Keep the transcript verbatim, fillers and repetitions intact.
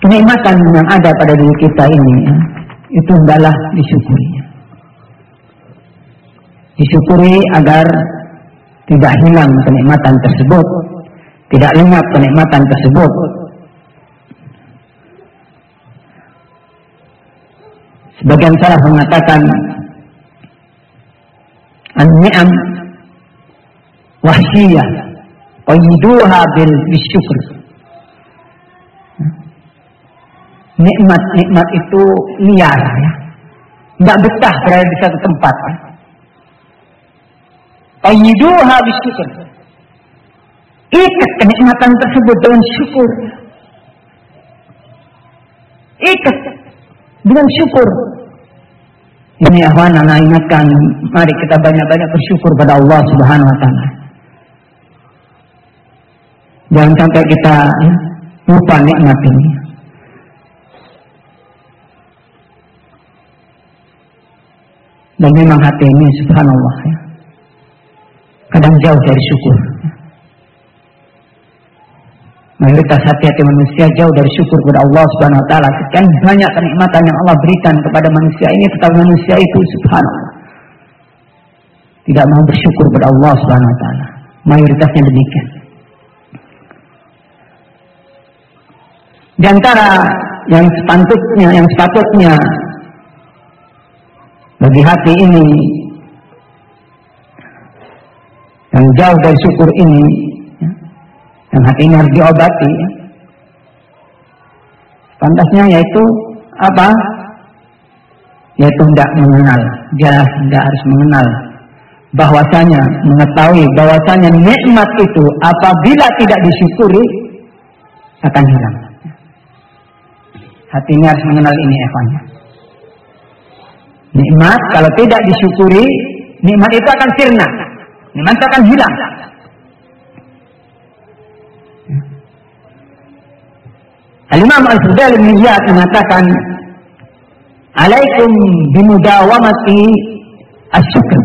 kenikmatan yang ada pada diri kita ini ya, itu adalah disyukuri. Disyukuri agar tidak hilang kenikmatan tersebut, tidak lenyap kenikmatan tersebut. Sebagian salaf mengatakan an-ni'am wahsyiyah qayyiduha bil bisyukr. Nikmat-nikmat itu liar ya. Tidak betah berada di satu tempat. Qayyiduha bisyukr. Ikat kenikmatan tersebut dengan syukur. Ikat dengan syukur. Ini ahwan, anak ingatkan, mari kita banyak-banyak bersyukur pada Allah Subhanahu wa taala. Jangan sampai kita ya, lupa nikmat ini. Dan memang hati ini subhanallah ya, kadang jauh dari syukur. Mayoritas hati-hati manusia jauh dari syukur kepada Allah Subhanahu wa taala. Sekian banyak kenikmatan yang Allah berikan kepada manusia ini, tetapi manusia itu subhanallah tidak mau bersyukur kepada Allah Subhanahu wa taala. Mayoritasnya demikian. Di antara yang sepatutnya, yang sepatutnya bagi hati ini yang jauh dari syukur ini, yang hati ini harus diobati ya. Pantasnya yaitu apa? Yaitu tidak mengenal. Dia tidak harus mengenal bahwasanya, mengetahui bahwasanya nikmat itu apabila tidak disyukuri akan hilang. Hati ini harus mengenal ini efanya. Nikmat kalau tidak disyukuri, nikmat itu akan sirna. Nikmat itu akan hilang. Al-Imam Al-Fudail bin Iyad mengatakan, "Alaikum bimudawamati asy-syukr."